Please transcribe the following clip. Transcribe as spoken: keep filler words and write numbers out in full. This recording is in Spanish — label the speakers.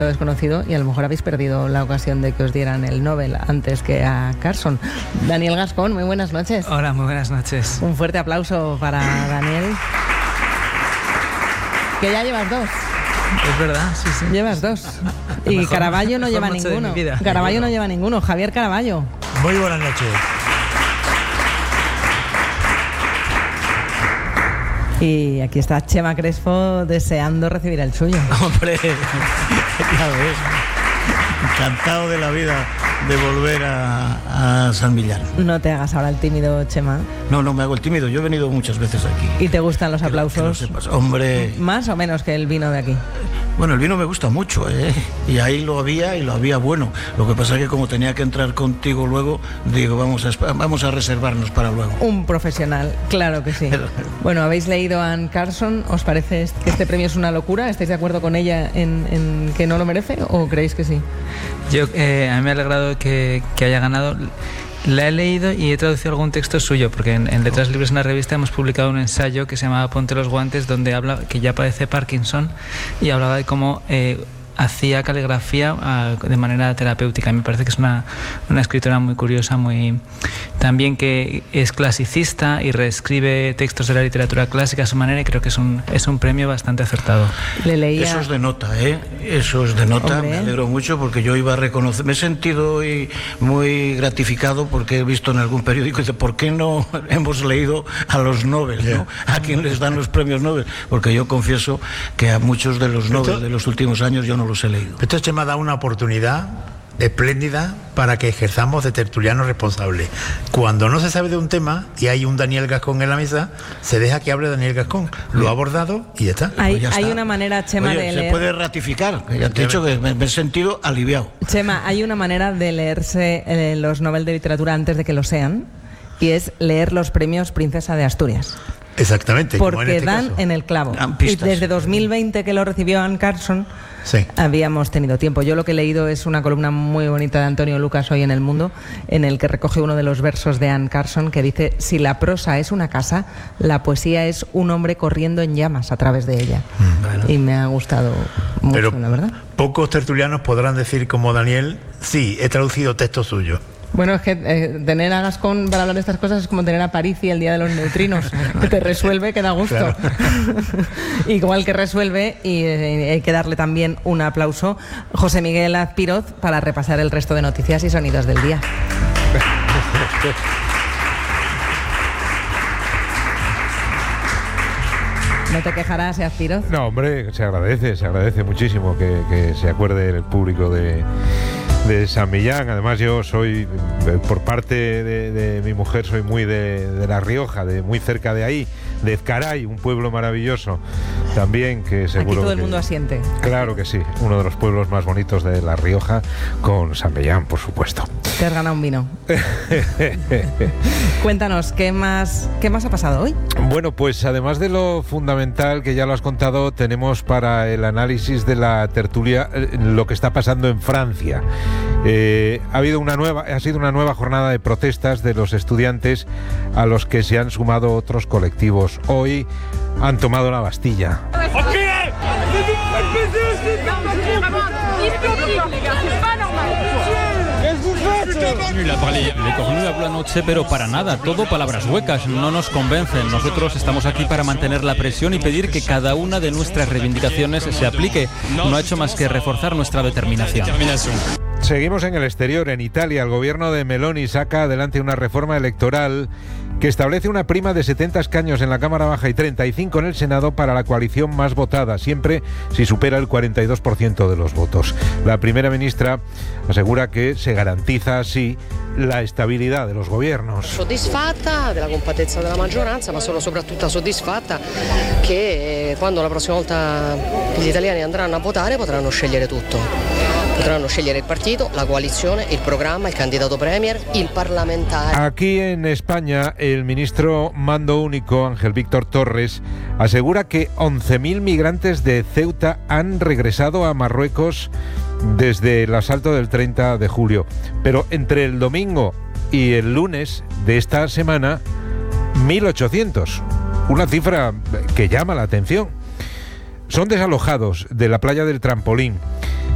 Speaker 1: desconocido y a lo mejor habéis perdido la ocasión de que os dieran el Nobel antes que a Carson. Daniel Gascón, muy buenas noches.
Speaker 2: Hola, muy buenas noches.
Speaker 1: Un fuerte aplauso para Daniel. Que ya llevas dos.
Speaker 2: Es verdad, sí, sí.
Speaker 1: Llevas dos. Y
Speaker 2: mejor,
Speaker 1: Caraballo no lleva ninguno. Caraballo no lleva ninguno. Javier Caraballo.
Speaker 3: Muy buenas noches.
Speaker 1: Y aquí está Chema Crespo deseando recibir el suyo.
Speaker 3: Hombre, ya ves. Encantado de la vida de volver a, a San Millán.
Speaker 1: No te hagas ahora el tímido, Chema.
Speaker 3: No, no me hago el tímido. Yo he venido muchas veces aquí.
Speaker 1: ¿Y te gustan los
Speaker 3: que
Speaker 1: aplausos?
Speaker 3: Lo, que lo Hombre.
Speaker 1: ¿Más o menos que el vino de aquí?
Speaker 3: Bueno, el vino me gusta mucho, ¿eh? Y ahí lo había y lo había bueno. Lo que pasa es que como tenía que entrar contigo luego, digo, vamos a, vamos a reservarnos para luego.
Speaker 1: Un profesional, claro que sí. Bueno, ¿habéis leído a Anne Carson? ¿Os parece que este premio es una locura? ¿Estáis de acuerdo con ella en, en que no lo merece o creéis que sí?
Speaker 2: Yo, eh, a mí me ha alegrado que, que haya ganado. La he leído y he traducido algún texto suyo, porque en, en Letras Libres, en la revista, hemos publicado un ensayo que se llama Ponte los guantes, donde habla que ya padece Parkinson y hablaba de cómo eh, hacía caligrafía uh, de manera terapéutica. Me parece que es una, una escritora muy curiosa, muy también que es clasicista y reescribe textos de la literatura clásica a su manera, y creo que es un, es un premio bastante acertado.
Speaker 1: Le leía...
Speaker 3: Eso es de nota, ¿eh? Eso es de nota.
Speaker 1: Hombre.
Speaker 3: Me alegro mucho porque yo iba a reconocer, me he sentido hoy muy gratificado porque he visto en algún periódico, dice, ¿por qué no hemos leído a los Nobel, ¿no? ¿A quién les dan los premios Nobel? Porque yo confieso que a muchos de los Nobel de los últimos años yo no los he leído.
Speaker 4: Esto se me ha dado una oportunidad espléndida para que ejerzamos de tertulianos responsables. Cuando no se sabe de un tema y hay un Daniel Gascón en la mesa, se deja que hable Daniel Gascón. Lo ha abordado y ya está.
Speaker 1: Hay,
Speaker 3: Pues ya
Speaker 1: hay
Speaker 3: está.
Speaker 1: una manera, Chema,
Speaker 3: Oye,
Speaker 1: de
Speaker 3: se
Speaker 1: leer...
Speaker 3: puede ratificar. Ya te he dicho que me, me he sentido aliviado.
Speaker 1: Chema, hay una manera de leerse eh, los Nobel de Literatura antes de que lo sean, y es leer los premios Princesa de Asturias.
Speaker 4: Exactamente.
Speaker 1: Porque
Speaker 4: como en este
Speaker 1: dan
Speaker 4: caso.
Speaker 1: en el clavo.
Speaker 3: Dan
Speaker 1: Y
Speaker 3: pistas.
Speaker 1: desde dos mil veinte que lo recibió Anne Carson,
Speaker 4: Sí.
Speaker 1: habíamos tenido tiempo. Yo lo que he leído es una columna muy bonita de Antonio Lucas hoy en El Mundo, en el que recoge uno de los versos de Anne Carson que dice: si la prosa es una casa, la poesía es un hombre corriendo en llamas a través de ella.
Speaker 3: Bueno.
Speaker 1: Y me ha gustado mucho,
Speaker 4: Pero
Speaker 1: la verdad.
Speaker 4: pocos tertulianos podrán decir como Daniel, sí, he traducido textos suyos.
Speaker 1: Bueno, es que eh, tener a Gascón para hablar de estas cosas es como tener a Parisi el día de los neutrinos, que te resuelve, que da gusto.
Speaker 4: Claro.
Speaker 1: Igual que resuelve, y eh, hay que darle también un aplauso, José Miguel Azpiroz, para repasar el resto de noticias y sonidos del día. ¿No te quejarás, Azpiroz?
Speaker 5: No, hombre, se agradece, se agradece muchísimo que, que se acuerde el público de, de San Millán. Además, yo soy, por parte de, de mi mujer, soy muy de, de La Rioja, de muy cerca de ahí, de Ezcaray, un pueblo maravilloso también, que seguro
Speaker 1: Aquí todo el
Speaker 5: que,
Speaker 1: mundo asiente.
Speaker 5: Claro que sí, uno de los pueblos más bonitos de La Rioja, con San Millán, por supuesto.
Speaker 1: Te has ganado un vino. Cuéntanos, ¿qué más, ¿qué más ha pasado hoy?
Speaker 5: Bueno, pues además de lo fundamental que ya lo has contado, tenemos para el análisis de la tertulia eh, lo que está pasando en Francia. Eh, ha habido una nueva, ha sido una nueva jornada de protestas de los estudiantes a los que se han sumado otros colectivos. Hoy han tomado la Bastilla.
Speaker 6: Le Cornu habló anoche, pero para nada, todo palabras huecas, no nos convencen. Nosotros estamos aquí para mantener la presión y pedir que cada una de nuestras reivindicaciones se aplique. No ha hecho más que reforzar nuestra determinación.
Speaker 5: Seguimos en el exterior. En Italia, el gobierno de Meloni saca adelante una reforma electoral que establece una prima de setenta escaños en la Cámara Baja y treinta y cinco en el Senado para la coalición más votada, siempre si supera el cuarenta y dos por ciento de los votos. La primera ministra asegura que se garantiza así la estabilidad de los gobiernos.
Speaker 7: Soddisfatta della compattezza della maggioranza, ma sono soprattutto soddisfatta che quando la prossima volta gli italiani andranno a votare potranno scegliere tutto. Potranno scegliere il partito, la coalizione, il programma, il candidato premier, il parlamentare.
Speaker 5: Aquí en España, el ministro mando único, Ángel Víctor Torres, asegura que once mil migrantes de Ceuta han regresado a Marruecos desde el asalto del treinta de julio. Pero entre el domingo y el lunes de esta semana, mil ochocientos. Una cifra que llama la atención. Son desalojados de la playa del Trampolín.